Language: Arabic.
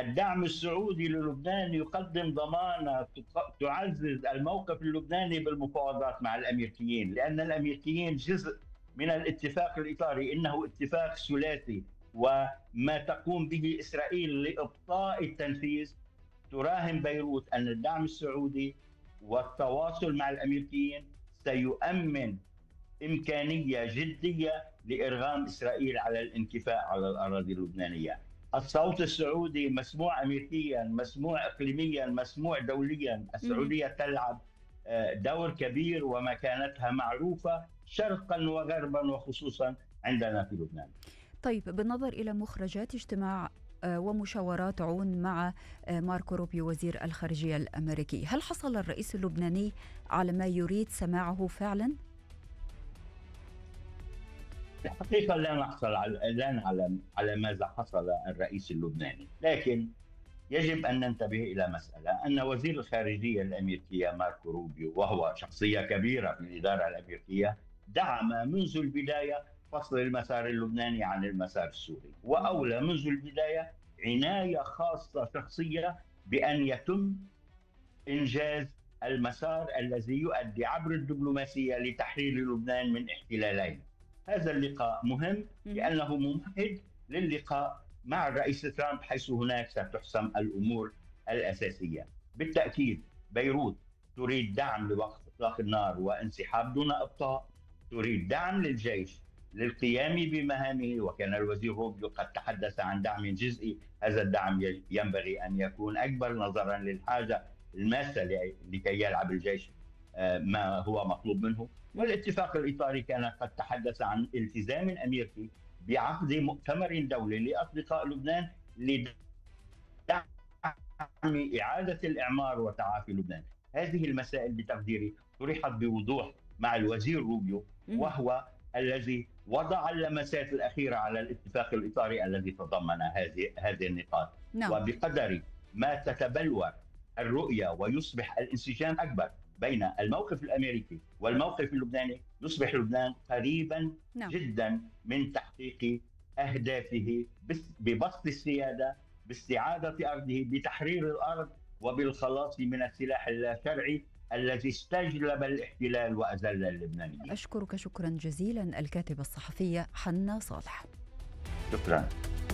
الدعم السعودي للبنان يقدم ضمانة تعزز الموقف اللبناني بالمفاوضات مع الأمريكيين، لأن الأمريكيين جزء من الاتفاق الإطاري، إنه اتفاق ثلاثي، وما تقوم به إسرائيل لإبطاء التنفيذ. تراهن بيروت أن الدعم السعودي والتواصل مع الأمريكيين سيؤمن إمكانية جدية لإرغام إسرائيل على الانكفاء على الأراضي اللبنانية. الصوت السعودي مسموع أمريكيا، مسموع إقليميا، مسموع دوليا. السعودية تلعب دور كبير ومكانتها معروفة شرقا وغربا، وخصوصا عندنا في لبنان. طيب، بالنظر إلى مخرجات اجتماع ومشاورات عون مع ماركو روبيو وزير الخارجية الأمريكي، هل حصل الرئيس اللبناني على ما يريد سماعه فعلا؟ الحقيقة لا نعلم على ماذا حصل الرئيس اللبناني، لكن يجب أن ننتبه إلى مسألة، أن وزير الخارجية الأمريكية ماركو روبيو، وهو شخصية كبيرة في الإدارة الأمريكية، دعم منذ البداية فصل المسار اللبناني عن المسار السوري، وأولى منذ البداية عناية خاصة شخصية بأن يتم إنجاز المسار الذي يؤدي عبر الدبلوماسية لتحرير لبنان من احتلالين. هذا اللقاء مهم لأنه ممهد للقاء مع الرئيس ترامب، حيث هناك ستحسم الأمور الأساسية. بالتأكيد بيروت تريد دعم لوقف إطلاق النار وانسحاب دون إبطاء، تريد دعم للجيش للقيام بمهامه، وكان الوزير روبيو قد تحدث عن دعم جزئي. هذا الدعم ينبغي أن يكون أكبر نظرا للحاجة الماسة لكي يلعب الجيش ما هو مطلوب منه. والاتفاق الإطاري كان قد تحدث عن التزام أمريكي بعقد مؤتمر دولي لأصدقاء لبنان لدعم إعادة الإعمار وتعافي لبنان. هذه المسائل بتقديري طرحت بوضوح مع الوزير روبيو، وهو الذي وضع اللمسات الأخيرة على الاتفاق الإطاري الذي تضمن هذه النقاط. نعم. وبقدر ما تتبلور الرؤية ويصبح الانسجام أكبر بين الموقف الأمريكي والموقف اللبناني، يصبح لبنان قريبا جدا من تحقيق أهدافه ببسط السيادة، باستعادة أرضه، بتحرير الأرض، وبالخلاص من السلاح اللاشرعي الذي استجلب الاحتلال وأذل اللبنانيين. أشكرك شكرا جزيلا الكاتبة الصحفية حنا صالح. شكرا.